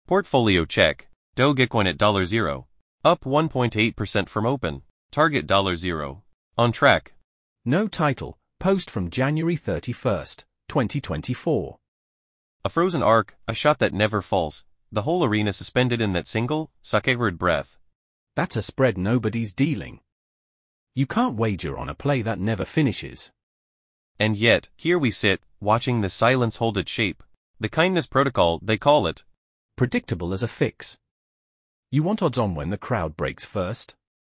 Portfolio check. Dogecoin at $0. Up 1.8% from open. Target $0. On track. No title. Post from January 31st, 2024. A frozen arc, a shot that never falls. The whole arena suspended in that single, suckered breath. That's a spread nobody's dealing. You can't wager on a play that never finishes. And yet, here we sit, watching the silence hold its shape. The kindness protocol, they call it. Predictable as a fix. You want odds on when the crowd breaks first?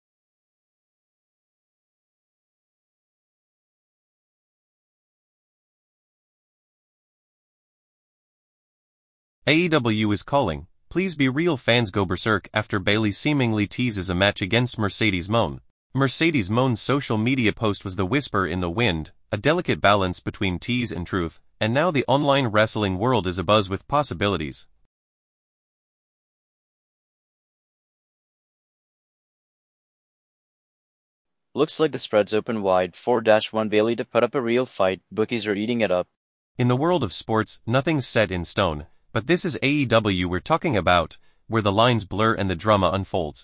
AEW is calling. Please be real. Fans go berserk after Bayley seemingly teases a match against Mercedes Moné. Mercedes Moné's social media post was the whisper in the wind, a delicate balance between tease and truth, and now the online wrestling world is abuzz with possibilities. Looks like the spread's open wide. 4-1 Bayley to put up a real fight. Bookies are eating it up. In the world of sports, nothing's set in stone, but this is AEW we're talking about, where the lines blur and the drama unfolds.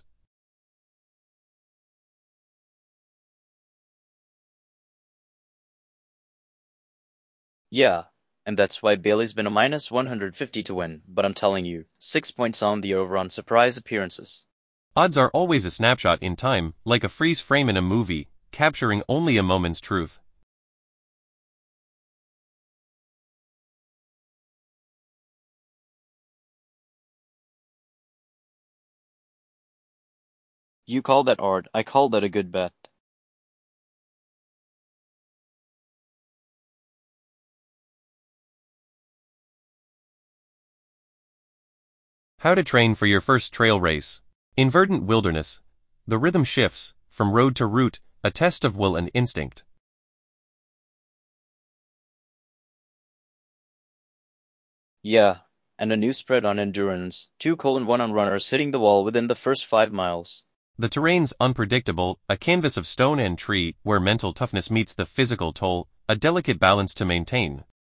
Yeah, and that's why Bayley's been a minus 150 to win, but I'm telling you, 6 points on the over on surprise appearances. Odds are always a snapshot in time, like a freeze frame in a movie, capturing only a moment's truth. You call that art, I call that a good bet. How to train for your first trail race. In verdant wilderness, the rhythm shifts, from road to route, a test of will and instinct. Yeah, and a new spread on endurance, 2:1 on runners hitting the wall within the first 5 miles. The terrain's unpredictable, a canvas of stone and tree, where mental toughness meets the physical toll, a delicate balance to maintain.